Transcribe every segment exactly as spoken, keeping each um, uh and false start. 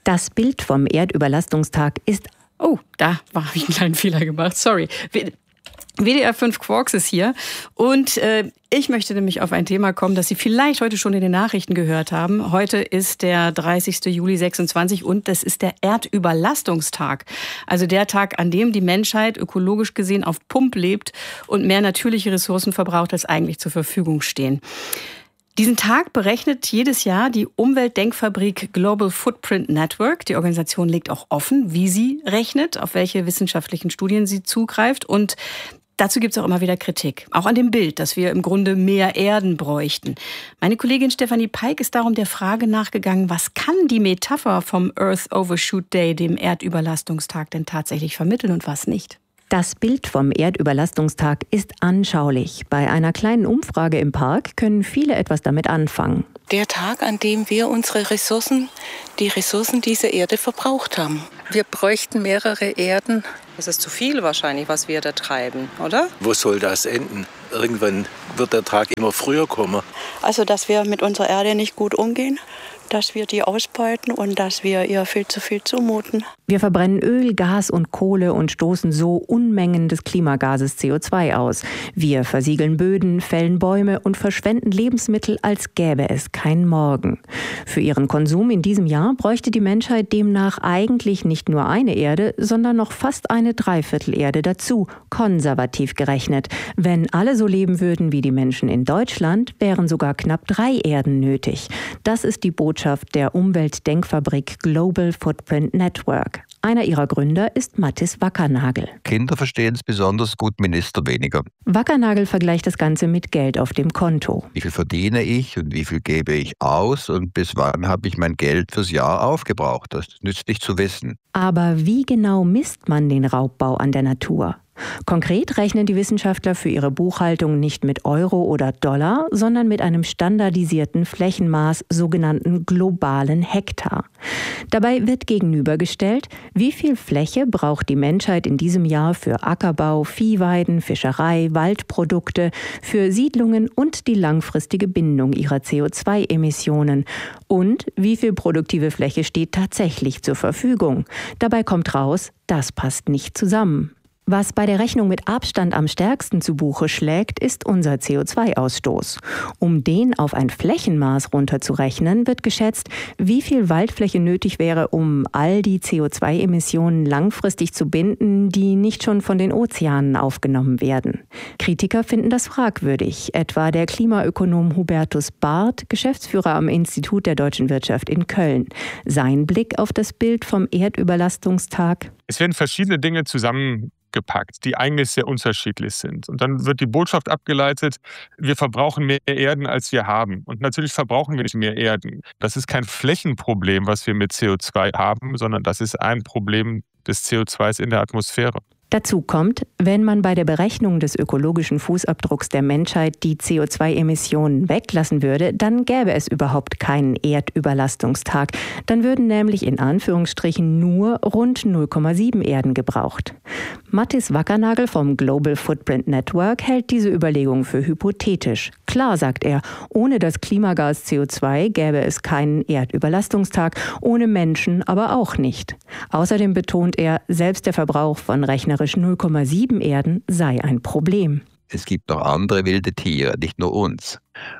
Das Bild vom Erdüberlastungstag ist... Oh, da habe ich einen kleinen Fehler gemacht, sorry. W D R fünf Quarks ist hier und äh, ich möchte nämlich auf ein Thema kommen, das Sie vielleicht heute schon in den Nachrichten gehört haben. Heute ist der dreißigster Juli sechsundzwanzig und das ist der Erdüberlastungstag. Also der Tag, an dem die Menschheit ökologisch gesehen auf Pump lebt und mehr natürliche Ressourcen verbraucht, als eigentlich zur Verfügung stehen. Diesen Tag berechnet jedes Jahr die Umweltdenkfabrik Global Footprint Network. Die Organisation legt auch offen, wie sie rechnet, auf welche wissenschaftlichen Studien sie zugreift. Und dazu gibt es auch immer wieder Kritik. Auch an dem Bild, dass wir im Grunde mehr Erden bräuchten. Meine Kollegin Stefanie Peik ist darum der Frage nachgegangen, was kann die Metapher vom Earth Overshoot Day, dem Erdüberlastungstag, denn tatsächlich vermitteln und was nicht? Das Bild vom Erdüberlastungstag ist anschaulich. Bei einer kleinen Umfrage im Park können viele etwas damit anfangen. Der Tag, an dem wir unsere Ressourcen, die Ressourcen dieser Erde verbraucht haben. Wir bräuchten mehrere Erden. Es ist zu viel wahrscheinlich, was wir da treiben, oder? Wo soll das enden? Irgendwann wird der Tag immer früher kommen. Also, dass wir mit unserer Erde nicht gut umgehen, dass wir die ausbeuten und dass wir ihr viel zu viel zumuten. Wir verbrennen Öl, Gas und Kohle und stoßen so Unmengen des Klimagases C O zwei aus. Wir versiegeln Böden, fällen Bäume und verschwenden Lebensmittel, als gäbe es keinen Morgen. Für ihren Konsum in diesem Jahr bräuchte die Menschheit demnach eigentlich nicht nur eine Erde, sondern noch fast eine Dreiviertelerde dazu, konservativ gerechnet. Wenn alle so leben würden wie die Menschen in Deutschland, wären sogar knapp drei Erden nötig. Das ist die Botschaft der Umweltdenkfabrik Global Footprint Network. Einer ihrer Gründer ist Mathis Wackernagel. Kinder verstehen es besonders gut, Minister weniger. Wackernagel vergleicht das Ganze mit Geld auf dem Konto. Wie viel verdiene ich und wie viel gebe ich aus und bis wann habe ich mein Geld fürs Jahr aufgebraucht? Das nützt nicht zu wissen. Aber wie genau misst man den Raubbau an der Natur? Konkret rechnen die Wissenschaftler für ihre Buchhaltung nicht mit Euro oder Dollar, sondern mit einem standardisierten Flächenmaß, sogenannten globalen Hektar. Dabei wird gegenübergestellt, wie viel Fläche braucht die Menschheit in diesem Jahr für Ackerbau, Viehweiden, Fischerei, Waldprodukte, für Siedlungen und die langfristige Bindung ihrer C O zwei Emissionen. Und wie viel produktive Fläche steht tatsächlich zur Verfügung. Dabei kommt raus, das passt nicht zusammen. Was bei der Rechnung mit Abstand am stärksten zu Buche schlägt, ist unser C O zwei Ausstoß. Um den auf ein Flächenmaß runterzurechnen, wird geschätzt, wie viel Waldfläche nötig wäre, um all die C O zwei Emissionen langfristig zu binden, die nicht schon von den Ozeanen aufgenommen werden. Kritiker finden das fragwürdig, etwa der Klimaökonom Hubertus Barth, Geschäftsführer am Institut der Deutschen Wirtschaft in Köln. Sein Blick auf das Bild vom Erdüberlastungstag: Es werden verschiedene Dinge zusammengepackt, die eigentlich sehr unterschiedlich sind. Und dann wird die Botschaft abgeleitet, wir verbrauchen mehr Erden, als wir haben. Und natürlich verbrauchen wir nicht mehr Erden. Das ist kein Flächenproblem, was wir mit C O zwei haben, sondern das ist ein Problem des C O zwei in der Atmosphäre. Dazu kommt, wenn man bei der Berechnung des ökologischen Fußabdrucks der Menschheit die C O zwei Emissionen weglassen würde, dann gäbe es überhaupt keinen Erdüberlastungstag. Dann würden nämlich in Anführungsstrichen nur rund null Komma sieben Erden gebraucht. Mathis Wackernagel vom Global Footprint Network hält diese Überlegung für hypothetisch. Klar, sagt er, ohne das Klimagas C O zwei gäbe es keinen Erdüberlastungstag, ohne Menschen aber auch nicht. Außerdem betont er, selbst der Verbrauch von rechnerisch null Komma sieben Erden sei ein Problem. Es gibt noch andere wilde Tiere, nicht nur uns.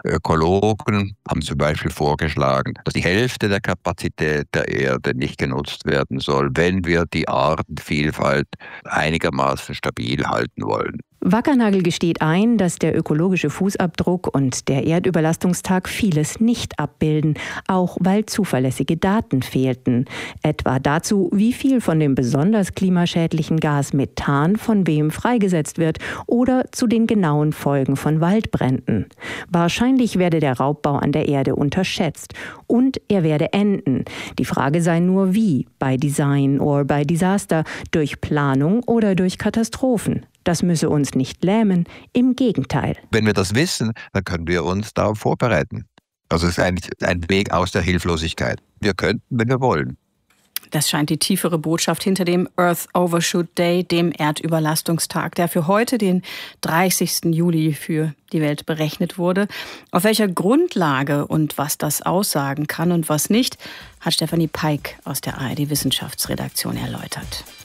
Ökologen haben zum Beispiel vorgeschlagen, dass die Hälfte der Kapazität der Erde nicht genutzt werden soll, wenn wir die Artenvielfalt einigermaßen stabil halten wollen. Wackernagel gesteht ein, dass der ökologische Fußabdruck und der Erdüberlastungstag vieles nicht abbilden, auch weil zuverlässige Daten fehlten. Etwa dazu, wie viel von dem besonders klimaschädlichen Gas Methan von wem freigesetzt wird oder zu den genauen Folgen von Waldbränden. Wahrscheinlich werde der Raubbau an der Erde unterschätzt und er werde enden. Die Frage sei nur wie, bei Design oder bei Disaster, durch Planung oder durch Katastrophen. Das müsse uns nicht lähmen, im Gegenteil. Wenn wir das wissen, dann können wir uns darauf vorbereiten. Also es ist eigentlich ein Weg aus der Hilflosigkeit. Wir könnten, wenn wir wollen. Das scheint die tiefere Botschaft hinter dem Earth Overshoot Day, dem Erdüberlastungstag, der für heute, den dreißigsten Juli, für die Welt berechnet wurde. Auf welcher Grundlage und was das aussagen kann und was nicht, hat Stefanie Peik aus der A R D-Wissenschaftsredaktion erläutert.